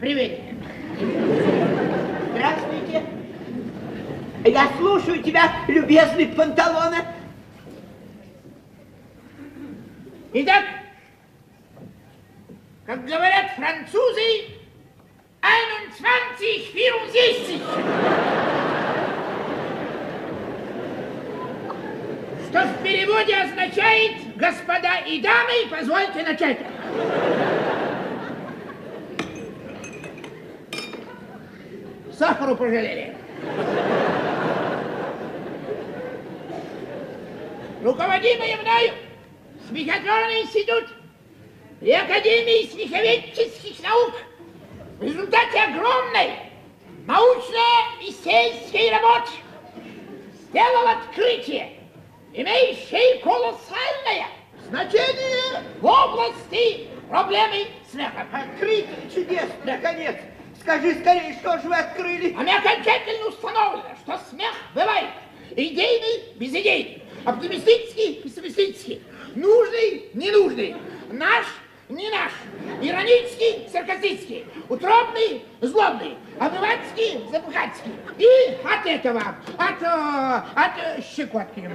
Привет. Здравствуйте. Я слушаю тебя, любезный Панталоне. Итак, как говорят французы, 21:64. Что в переводе означает: господа и дамы, позвольте начать. Сахару пожалели. Руководимый мною смехотворный институт при Академии смеховедческих наук в результате огромной научно-исследовательской работы сделал открытие, имеющее колоссальное значение в области проблемы смеха. Открытие чудесно, наконец. Скажи скорее, что же вы открыли? Нами окончательно установлено, что смех бывает идейный, безидейный, оптимистический, пессимистический, нужный, ненужный, наш, не наш, иронический, саркастический, утробный, злобный, обывательский, запухательский. И от этого, от щекотки.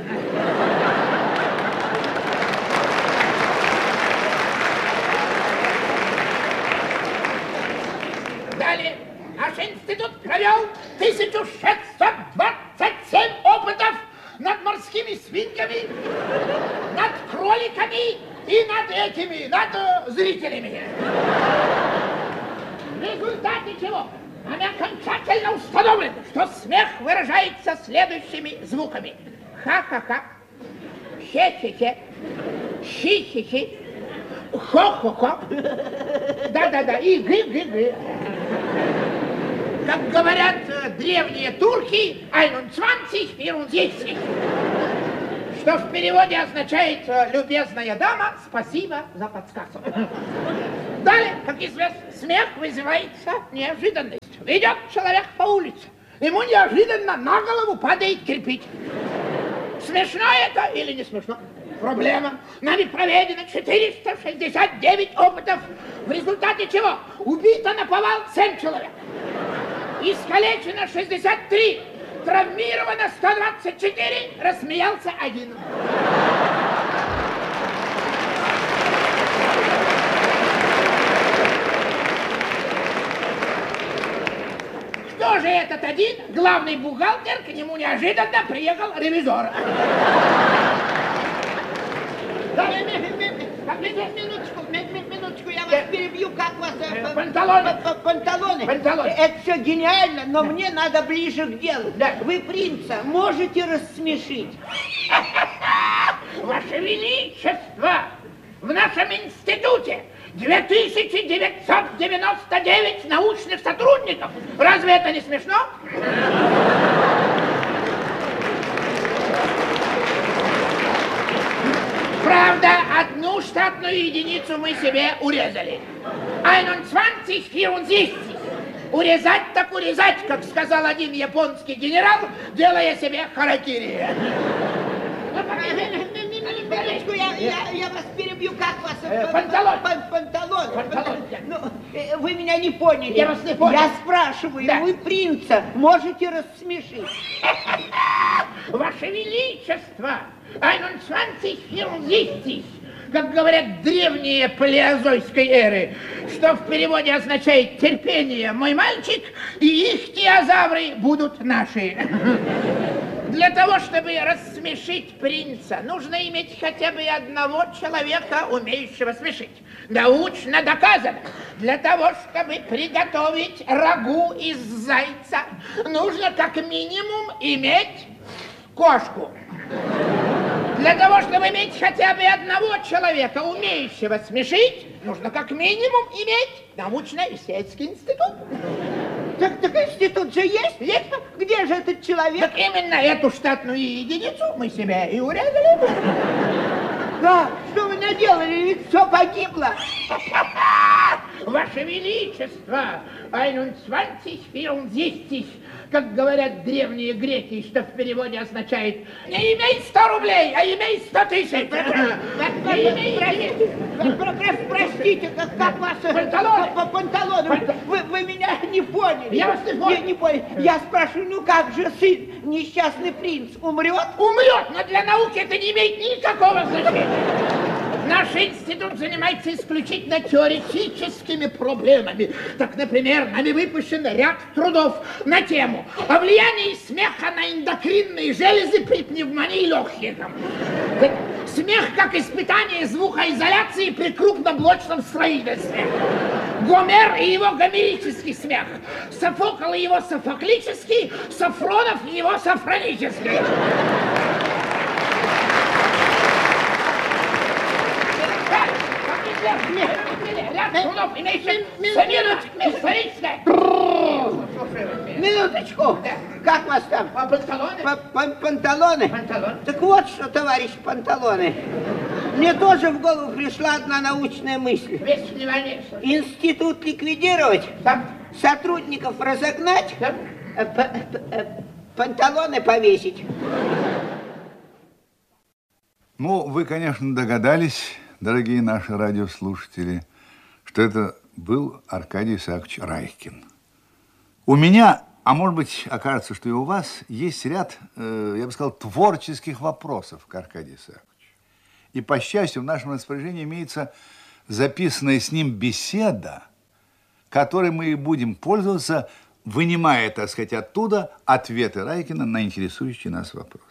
Далее наш институт провел 1627 опытов над морскими свинками, над кроликами и над зрителями. В результате чего нами окончательно установлено, что смех выражается следующими звуками: ха-ха-ха, хе-хе-хе, щи-хи-хи, хо-хо-хо, да-да-да, и гы-гы-гы. Как говорят древние турки, 21:64, что в переводе означает: любезная дама, спасибо за подсказку. Далее, как известно, смех вызывается неожиданностью. Идет человек по улице, ему неожиданно на голову падает кирпич. Смешно это или не смешно? Проблема. Нами проведено 469 опытов, в результате чего убито наповал 7 человек, искалечено 63, травмировано 124, рассмеялся 1. Кто же этот один? Главный бухгалтер, к нему неожиданно приехал ревизор. Минуточку, я вас перебью, как вас... Панталоны. Панталоны. Это все гениально, но мне надо ближе к делу. Да. Вы принца можете рассмешить? Ваше Величество, в нашем институте 2999 научных сотрудников. Разве это не смешно? Правда, одну штатную единицу мы себе урезали. 21:64. Урезать так урезать, как сказал один японский генерал, делая себе харакири. Минуточку, я вас перебью, как вас... Панталон. Панталон. Панталон. Ну, вы меня не поняли. Я вас не понял. Я спрашиваю, Да. вы принца можете рассмешить? Ваше Величество, 21:64, как говорят древние палеозойской эры, что в переводе означает терпение, мой мальчик, и ихтиозавры будут наши. Для того, чтобы рассмешить принца, нужно иметь хотя бы одного человека, умеющего смешить. Научно доказано. Для того, чтобы приготовить рагу из зайца, нужно как минимум иметь кошку. Для того, чтобы иметь хотя бы одного человека, умеющего смешить, нужно как минимум иметь научно-исследовательский институт. Так институт же есть? Есть? Где же этот человек? Так именно эту штатную единицу мы себе и урезали. Да, что вы наделали, ведь все погибло. Ваше Величество, 21:64, как говорят древние греки, что в переводе означает: не имей 100 рублей, а имей 100 тысяч. Простите, как вас... Панталоны. Панталоны. Вы не поняли. Я вас не понял. Не понял. Я спрашиваю, ну как же сын, несчастный принц, умрет? Умрет, но для науки это не имеет никакого значения. Наш институт занимается исключительно теоретическими проблемами. Так, например, нами выпущен ряд трудов на тему о влиянии смеха на эндокринные железы при пневмонии легких. Смех как испытание звукоизоляции при крупноблочном строительстве. Гомер и его гомерический смех. Софокл и его софоклический, Сафронов и его сафронический. Минуточку. Как вас там? Панталоны? Панталоны? Панталоны. Так вот что, товарищ Панталоны. Мне тоже в голову пришла одна научная мысль. Весь не волнуйся. Институт ликвидировать, Так. сотрудников разогнать, Так. панталоны повесить. Ну, вы, конечно, догадались, дорогие наши радиослушатели, что это был Аркадий Исаакович Райкин. У меня, а может быть, окажется, что и у вас, есть ряд, я бы сказал, творческих вопросов к Аркадию Исааковичу. И, по счастью, в нашем распоряжении имеется записанная с ним беседа, которой мы и будем пользоваться, вынимая, так сказать, оттуда ответы Райкина на интересующий нас вопрос.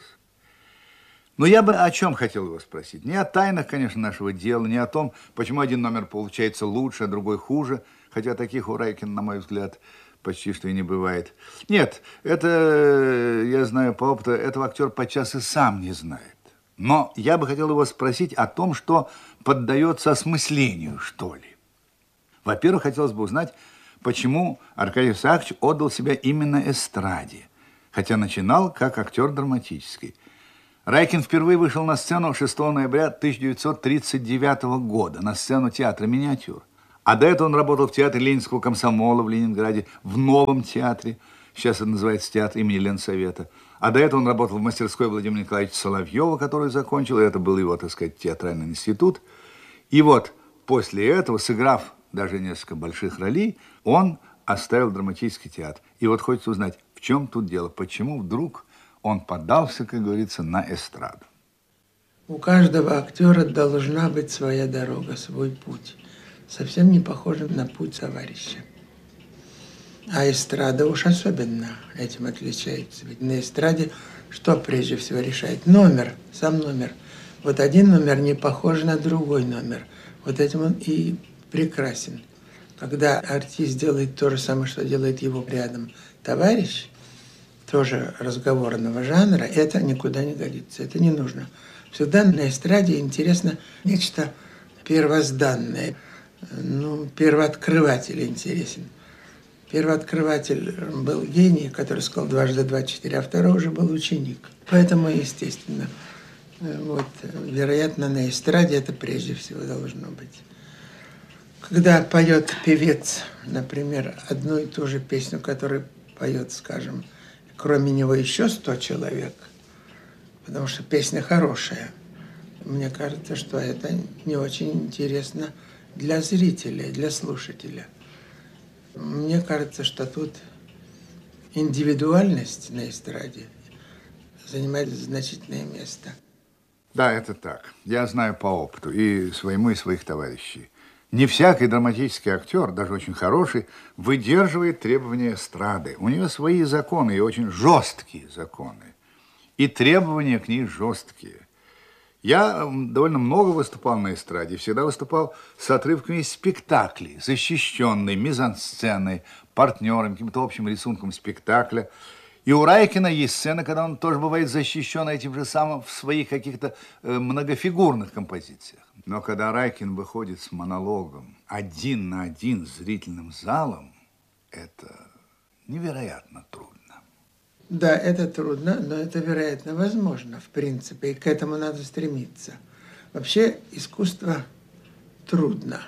Но я бы о чем хотел его спросить? Не о тайнах, конечно, нашего дела, не о том, почему один номер получается лучше, а другой хуже, хотя таких у Райкина, на мой взгляд, почти что и не бывает. Нет, это, я знаю по опыту, этого актер подчас и сам не знает. Но я бы хотел его спросить о том, что поддается осмыслению, что ли. Во-первых, хотелось бы узнать, почему Аркадий Исаакович отдал себя именно эстраде, хотя начинал как актер драматический. Райкин впервые вышел на сцену 6 ноября 1939 года, на сцену театра «Миниатюр». А до этого он работал в театре Ленинского комсомола в Ленинграде, в Новом театре, сейчас это называется театр имени Ленсовета. А до этого он работал в мастерской Владимира Николаевича Соловьева, который закончил, и это был его, так сказать, театральный институт. И вот после этого, сыграв даже несколько больших ролей, он оставил драматический театр. И вот хочется узнать, в чем тут дело, почему вдруг он поддался, как говорится, на эстраду. У каждого актера должна быть своя дорога, свой путь. Совсем не похоже на путь товарища. А эстрада уж особенно этим отличается. Ведь на эстраде что прежде всего решает? Номер, сам номер. Вот один номер не похож на другой номер. Вот этим он и прекрасен. Когда артист делает то же самое, что делает его рядом товарищ, тоже разговорного жанра, это никуда не годится, это не нужно. Всегда на эстраде интересно нечто первозданное. Ну, первооткрыватель интересен. Первооткрыватель был гений, который сказал 2 × 2 = 4, а второй уже был ученик. Поэтому, естественно, вот, вероятно, на эстраде это прежде всего должно быть. Когда поет певец, например, одну и ту же песню, которую поет, скажем, кроме него еще 100 человек, потому что песня хорошая, мне кажется, что это не очень интересно для зрителя, для слушателя. Мне кажется, что тут индивидуальность на эстраде занимает значительное место. Да, это так. Я знаю по опыту и своему, и своих товарищей. Не всякий драматический актер, даже очень хороший, выдерживает требования эстрады. У нее свои законы, и очень жесткие законы. И требования к ней жесткие. Я довольно много выступал на эстраде, всегда выступал с отрывками из спектаклей, защищенной мизансценой, партнером, каким-то общим рисунком спектакля. И у Райкина есть сцена, когда он тоже бывает защищен этим же самым в своих каких-то многофигурных композициях. Но когда Райкин выходит с монологом 1 на 1 с зрительным залом, это невероятно трудно. Да, это трудно, но это, вероятно, возможно, в принципе, и к этому надо стремиться. Вообще искусство трудно,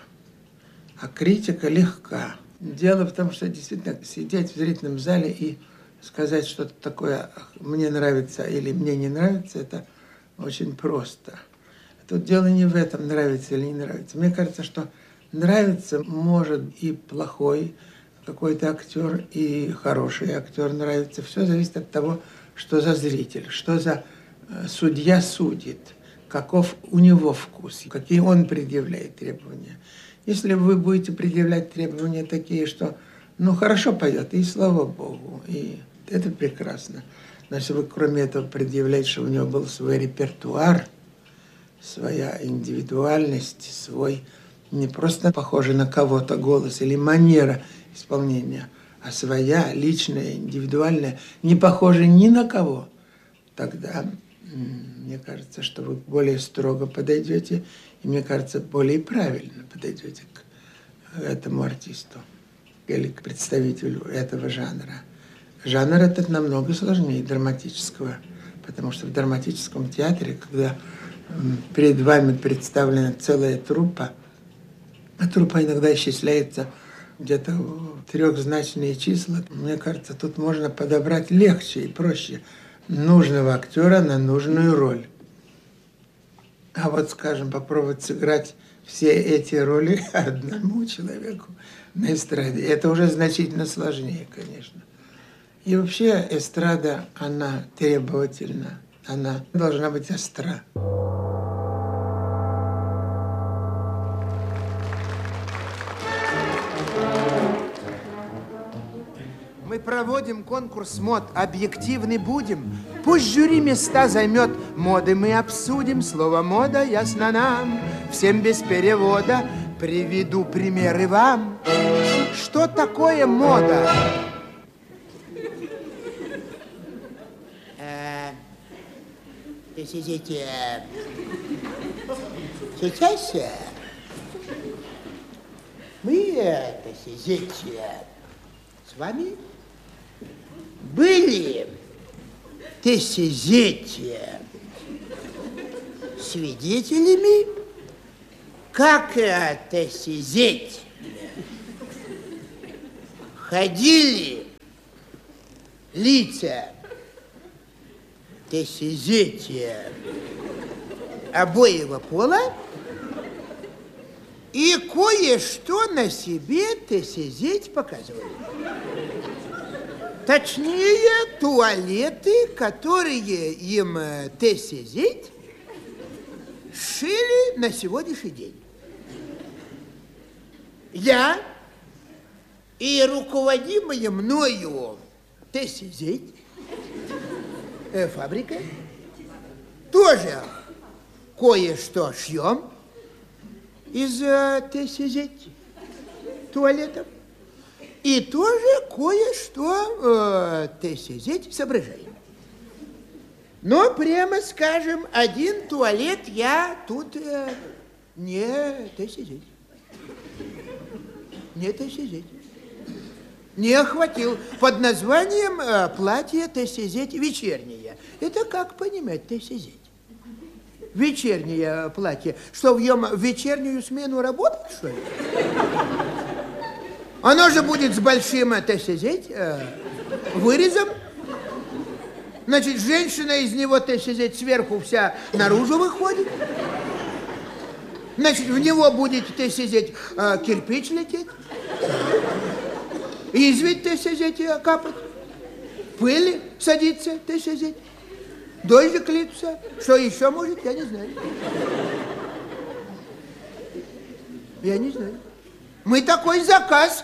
а критика легка. Дело в том, что действительно сидеть в зрительном зале и сказать что-то такое «мне нравится» или «мне не нравится» – это очень просто. Тут дело не в этом, нравится или не нравится. Мне кажется, что нравится может и плохой, какой-то актер и хороший актер нравится. Все зависит от того, что за зритель, что за судья судит, каков у него вкус, какие он предъявляет требования. Если вы будете предъявлять требования такие, что ну хорошо поет, и слава Богу, и это прекрасно. Но если вы кроме этого предъявляете, что у него был свой репертуар, своя индивидуальность, свой не просто похожий на кого-то голос или манера исполнения, а своя личная, индивидуальная, не похожая ни на кого, тогда мне кажется, что вы более строго подойдете, и мне кажется, более правильно подойдете к этому артисту или к представителю этого жанра. Жанр этот намного сложнее драматического, потому что в драматическом театре, когда перед вами представлена целая труппа, а труппа иногда исчисляется где-то в трехзначные числа, мне кажется, тут можно подобрать легче и проще нужного актера на нужную роль. А вот, скажем, попробовать сыграть все эти роли одному человеку на эстраде, это уже значительно сложнее, конечно. И вообще эстрада, она требовательна, она должна быть остра. Мы проводим конкурс мод, объективны будем. Пусть жюри места займет, моды мы обсудим. Слово мода ясно нам, всем без перевода. Приведу примеры вам. Что такое мода? Сейчас мы с вами были свидетелями, как ходили лица обоего пола и кое-что на себе показывали. Точнее, туалеты, которые им шили на сегодняшний день. Я и руководимая мною фабрика тоже кое-что шьем из туалетов. И тоже кое-что соображаем. Но, прямо скажем, один туалет я тут не не охватил под названием платье вечернее. Это как понимать вечернее платье? Что, в нем в вечернюю смену работать, что ли? Оно же будет с большим, вырезом. Значит, женщина из него, сверху вся наружу выходит. Значит, в него будет, кирпич лететь. Изведь, капать. Пыль садится, дождик льется. Что еще может, я не знаю. Я не знаю. Мы такой заказ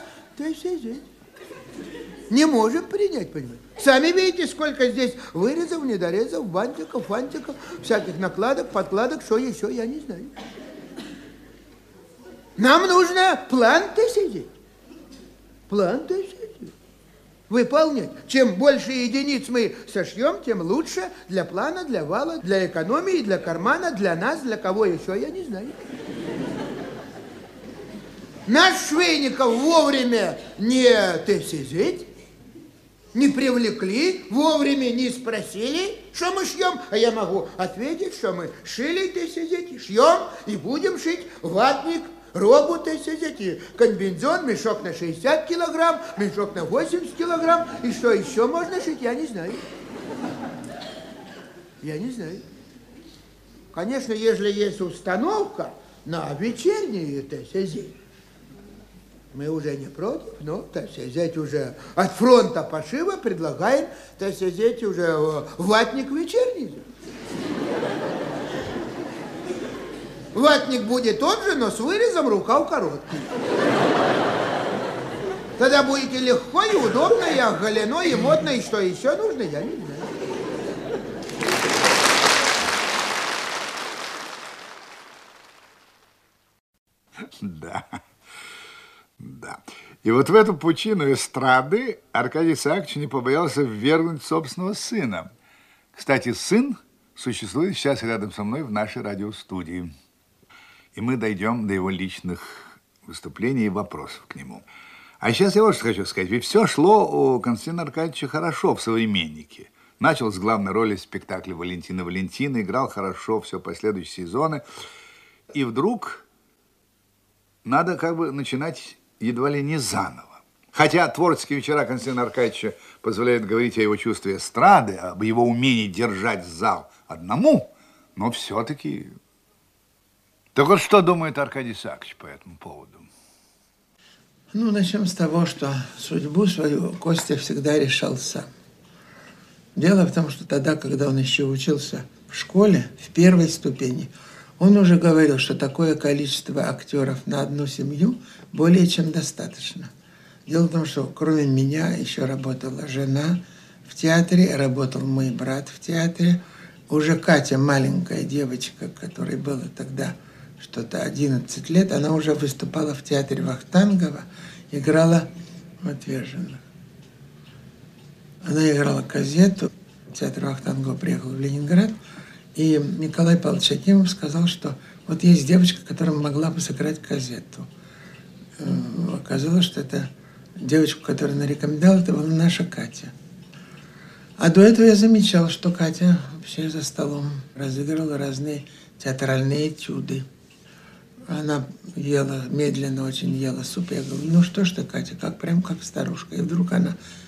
не можем принять, понимаете? Сами видите, сколько здесь вырезов, недорезов, бантиков, фантиков, всяких накладок, подкладок, что еще, я не знаю. Нам нужно план выполнять. Чем больше единиц мы сошьем, тем лучше для плана, для вала, для экономии, для кармана, для нас, для кого еще, я не знаю. Наш Швейников вовремя не не привлекли, вовремя не спросили, что мы шьем, а я могу ответить, что мы шили, шьем и будем шить ватник, робу, комбинезон, мешок на 60 килограмм, мешок на 80 килограмм, и что еще можно шить, я не знаю. Я не знаю. Конечно, если есть установка на вечерние Мы уже не против, но, так сказать, уже от фронта пошива предлагаем, так сказать, уже ватник вечерний. Ватник будет тот же, но с вырезом, рукав короткий. Тогда будете легко и удобно, и оголено, и модно, и что еще нужно, я не знаю. Да, да. И вот в эту пучину эстрады Аркадий Исаакович не побоялся ввергнуть собственного сына. Кстати, сын существует сейчас рядом со мной в нашей радиостудии. И мы дойдем до его личных выступлений и вопросов к нему. А сейчас я вот что хочу сказать. Ведь все шло у Константина Аркадьевича хорошо в «Современнике». Начал с главной роли в спектакле «Валентина Валентина», играл хорошо все последующие сезоны. И вдруг надо как бы начинать едва ли не заново. Хотя творческие вечера Константина Аркадьевича позволяют говорить о его чувстве эстрады, об его умении держать зал одному, но все-таки... Так вот, что думает Аркадий Исаакович по этому поводу? Ну, начнем с того, что судьбу свою Костя всегда решал сам. Дело в том, что тогда, когда он еще учился в школе, в первой ступени, он уже говорил, что такое количество актеров на одну семью более чем достаточно. Дело в том, что кроме меня еще работала жена в театре, работал мой брат в театре. Уже Катя, маленькая девочка, которой было тогда что-то 11 лет, она уже выступала в театре Вахтангова, играла в «Отверженных». Она играла Казетту. Театр Вахтангова приехал в Ленинград, и Николай Павлович Акимов сказал, что вот есть девочка, которая могла бы сыграть Казетту. Оказалось, что это девочку, которую нарекомендовал, это была наша Катя. А до этого я замечал, что Катя вообще за столом разыгрывала разные театральные этюды. Она ела, медленно очень ела суп. Я говорю, ну что ж ты, Катя, прям как старушка. И вдруг она